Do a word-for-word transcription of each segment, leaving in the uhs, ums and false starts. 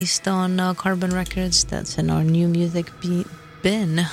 Based on uh, Carbon Records. That's in our new music be- bin.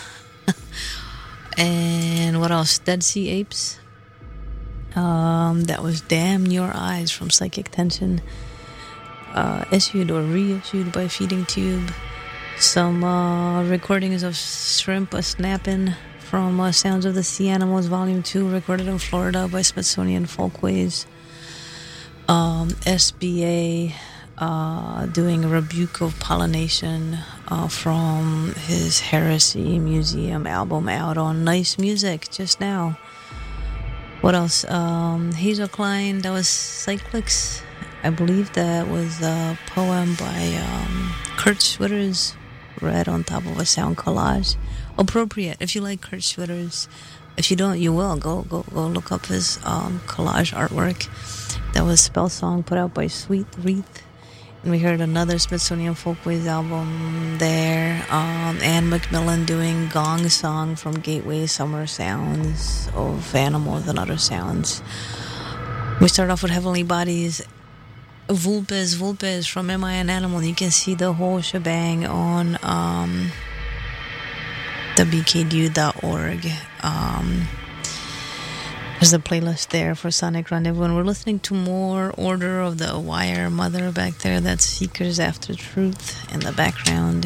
And what else? Dead Sea Apes. Um, that was Damn Your Eyes from Psychic Tension. Uh, issued or reissued by Feeding Tube. Some uh, recordings of Shrimp a Snappin' from uh, Sounds of the Sea Animals Volume two, recorded in Florida by Smithsonian Folkways. Um, S B A uh, doing a Rebuke of Pollination uh, from his Heresy Museum album out on Nice Music just now. What else? Um, Hazel Klein, that was Cyclics. I believe that was a poem by um, Kurt Schwitters, read on top of a sound collage. Appropriate if you like Kurt Schwitters. If you don't, you will. Go go go look up his um, collage artwork. That was Spell Song put out by Sweet Wreath. And we heard another Smithsonian Folkways album there. Um, Anne McMillan doing Gong Song from Gateway Summer Sounds of Animals and Other Sounds. We start off with Heavenly Bodies. Vulpes, Vulpes from Am I an Animal? You can see the whole shebang on um, w k d u dot org. Um, there's a playlist there for Sonic Rendezvous. And we're listening to more Order of the Wire Mother back there. That's Seekers After Truth in the background.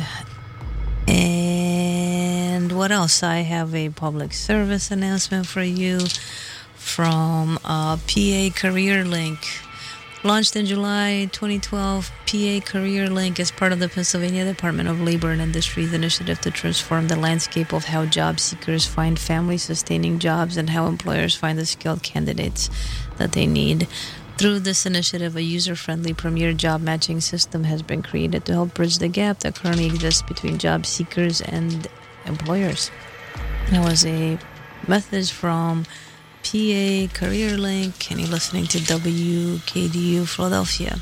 And what else? I have a public service announcement for you from uh, P A Career Link. Launched in July twenty twelve, P A Career Link is part of the Pennsylvania Department of Labor and Industries initiative to transform the landscape of how job seekers find family-sustaining jobs and how employers find the skilled candidates that they need. Through this initiative, a user-friendly premier job matching system has been created to help bridge the gap that currently exists between job seekers and employers. There was a message from P A Career Link, and you're listening to W K D U Philadelphia.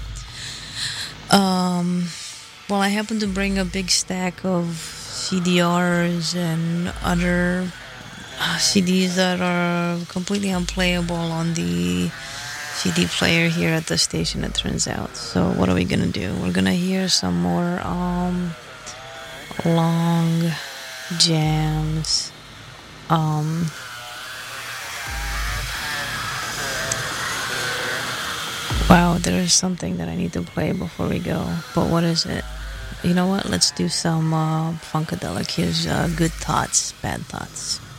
Um, well, I happen to bring a big stack of C D Rs and other uh, C Ds that are completely unplayable on the C D player here at the station, it turns out. So what are we gonna do? We're gonna hear some more um, long jams. Um... Wow, there is something that I need to play before we go. But what is it? You know what? Let's do some uh, Funkadelic. Here's uh, Good Thoughts, Bad Thoughts.